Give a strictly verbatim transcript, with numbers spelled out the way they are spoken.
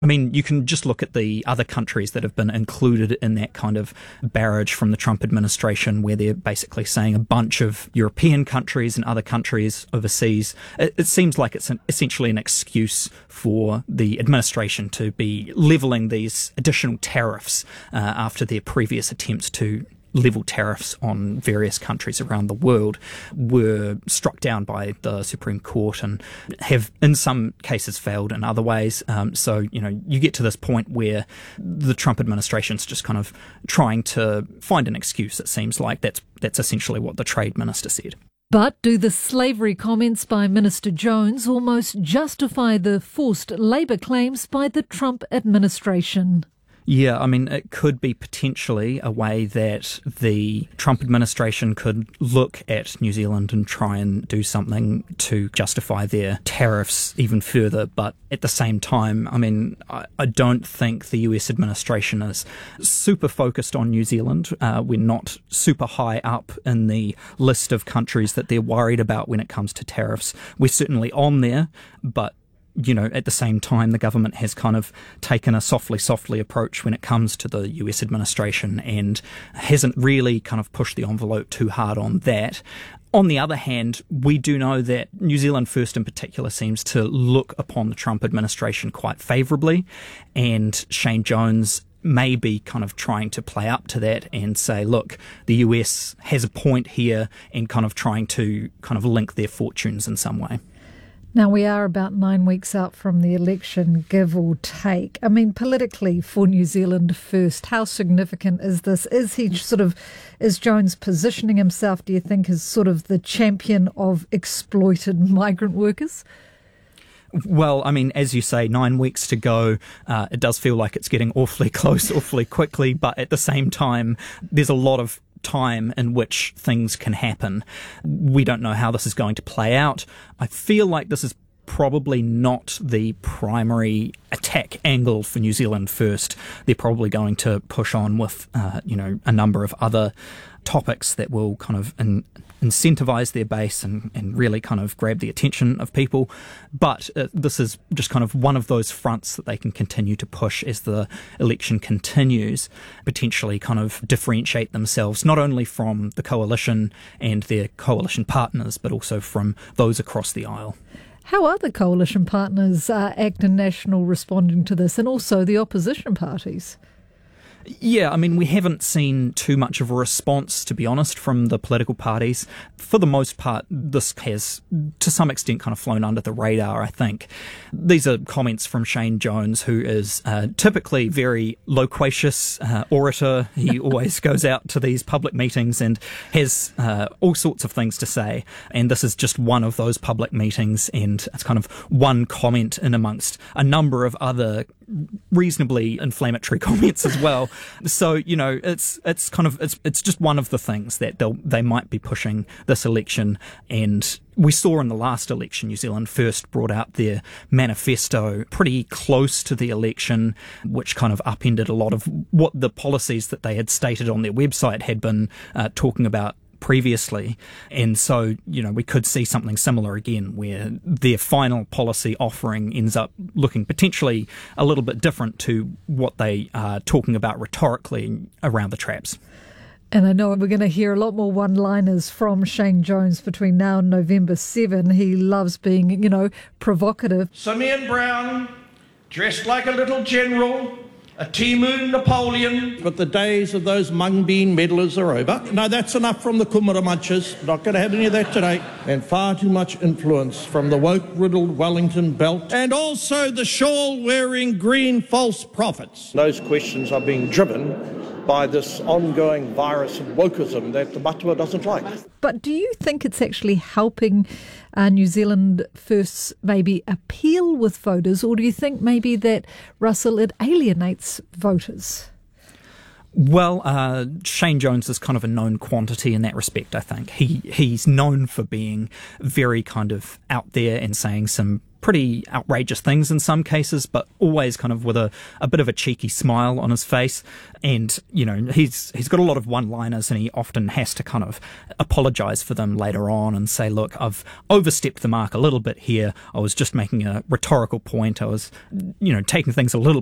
I mean, you can just look at the other countries that have been included in that kind of barrage from the Trump administration, where they're basically saying a bunch of European countries and other countries overseas. It, it seems like it's an, essentially an excuse for the administration to be levelling these additional tariffs uh, after their previous attempts to level tariffs on various countries around the world were struck down by the Supreme Court and have in some cases failed in other ways. Um, so, you know, you get to this point where the Trump administration's just kind of trying to find an excuse, it seems like. That's, that's essentially what the trade minister said. But do the slavery comments by Minister Jones almost justify the forced labour claims by the Trump administration? Yeah, I mean, it could be potentially a way that the Trump administration could look at New Zealand and try and do something to justify their tariffs even further. But at the same time, I mean, I, I don't think the U S administration is super focused on New Zealand. Uh, we're not super high up in the list of countries that they're worried about when it comes to tariffs. We're certainly on there, but you know, at the same time, the government has kind of taken a softly, softly approach when it comes to the U S administration and hasn't really kind of pushed the envelope too hard on that. On the other hand, we do know that New Zealand First in particular seems to look upon the Trump administration quite favourably, and Shane Jones may be kind of trying to play up to that and say, look, the U S has a point here, and kind of trying to kind of link their fortunes in some way. Now, we are about nine weeks out from the election, give or take. I mean, politically for New Zealand First, how significant is this? Is he sort of, is Jones positioning himself, do you think, as sort of the champion of exploited migrant workers? Well, I mean, as you say, nine weeks to go. Uh, it does feel like it's getting awfully close, awfully quickly, but at the same time, there's a lot of time in which things can happen. We don't know how this is going to play out. I feel like this is probably not the primary attack angle for New Zealand First. They're probably going to push on with, uh, you know, a number of other topics that will kind of in, incentivize their base and, and really kind of grab the attention of people. But uh, this is just kind of one of those fronts that they can continue to push as the election continues, potentially kind of differentiate themselves not only from the coalition and their coalition partners, but also from those across the aisle. How are the coalition partners, uh, ACT and National, responding to this, and also the opposition parties? Yeah, I mean, we haven't seen too much of a response, to be honest, from the political parties. For the most part, this has, to some extent, kind of flown under the radar, I think. These are comments from Shane Jones, who is uh, typically very loquacious uh, orator. He always goes out to these public meetings and has uh, all sorts of things to say. And this is just one of those public meetings, and it's kind of one comment in amongst a number of other reasonably inflammatory comments as well. So, you know, it's it's kind of it's it's just one of the things that they they might be pushing this election. And we saw in the last election, New Zealand First brought out their manifesto pretty close to the election, which kind of upended a lot of what the policies that they had stated on their website had been uh, talking about previously. And so, you know, we could see something similar again, where their final policy offering ends up looking potentially a little bit different to what they are talking about rhetorically around the traps. And I know we're going to hear a lot more one-liners from Shane Jones between now and November seventh. He loves being, you know, provocative. Simeon Brown, dressed like a little general, a Timu Napoleon. But the days of those mung bean meddlers are over. No, that's enough from the Kumara Munchers. Not going to have any of that today. And far too much influence from the woke-riddled Wellington belt. And also the shawl-wearing green false prophets. Those questions are being driven by this ongoing virus of wokeism that the Matua doesn't like. But do you think it's actually helping uh, New Zealand First maybe appeal with voters, or do you think maybe that, Russell, it alienates voters? Well, uh, Shane Jones is kind of a known quantity in that respect, I think. He He's known for being very kind of out there and saying some pretty outrageous things in some cases, but always kind of with a, a bit of a cheeky smile on his face. And, you know, he's he's got a lot of one-liners, and he often has to kind of apologise for them later on and say, look, I've overstepped the mark a little bit here. I was just making a rhetorical point. I was, you know, taking things a little